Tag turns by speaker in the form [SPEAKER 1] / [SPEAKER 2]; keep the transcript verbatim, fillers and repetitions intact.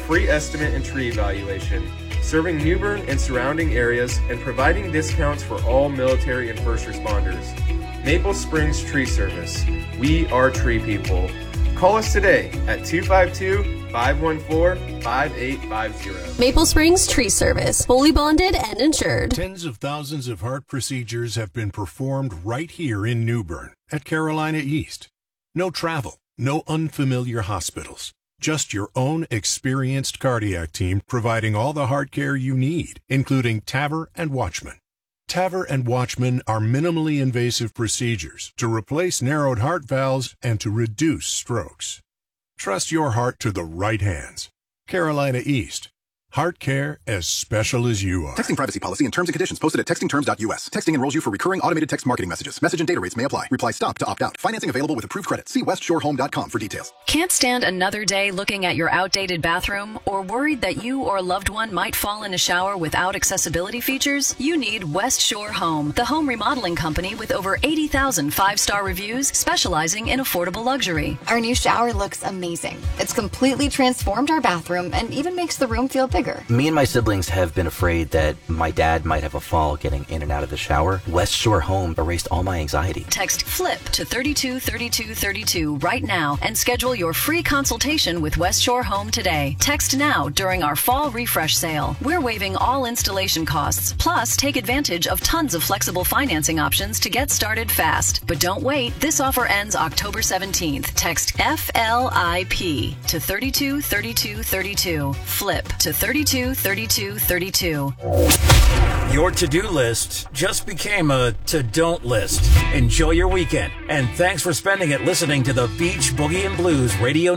[SPEAKER 1] free estimate and tree evaluation, serving New Bern and surrounding areas and providing discounts for all military and first responders. Maple Springs Tree Service. We are tree people. Call us today at two five two, five one four, five eight five zero.
[SPEAKER 2] Maple Springs Tree Service, fully bonded and insured.
[SPEAKER 3] Tens of thousands of heart procedures have been performed right here in New Bern at Carolina East. No travel, no unfamiliar hospitals. Just your own experienced cardiac team providing all the heart care you need, including TAVR and Watchman. TAVR and Watchman are minimally invasive procedures to replace narrowed heart valves and to reduce strokes. Trust your heart to the right hands. Carolina East. Heart care as special as you are.
[SPEAKER 4] Texting privacy policy and terms and conditions posted at texting terms dot U S. Texting enrolls you for recurring automated text marketing messages. Message and data rates may apply. Reply stop to opt out. Financing available with approved credit. See west shore home dot com for details.
[SPEAKER 5] Can't stand another day looking at your outdated bathroom or worried that you or a loved one might fall in a shower without accessibility features? You need West Shore Home, the home remodeling company with over eighty thousand five-star reviews specializing in affordable luxury.
[SPEAKER 6] Our new shower looks amazing. It's completely transformed our bathroom and even makes the room feel bigger.
[SPEAKER 7] Me and my siblings have been afraid that my dad might have a fall getting in and out of the shower. West Shore Home erased all my anxiety.
[SPEAKER 5] Text FLIP to thirty-two thirty-two thirty-two right now and schedule your free consultation with West Shore Home today. Text now during our fall refresh sale. We're waiving all installation costs. Plus, take advantage of tons of flexible financing options to get started fast. But don't wait. This offer ends October seventeenth. Text F L I P to thirty-two thirty-two thirty-two. FLIP to thirty-two thirty-two thirty-two.
[SPEAKER 8] Your to-do list just became a to-don't list. Enjoy your weekend, and thanks for spending it listening to the Beach Boogie and Blues Radio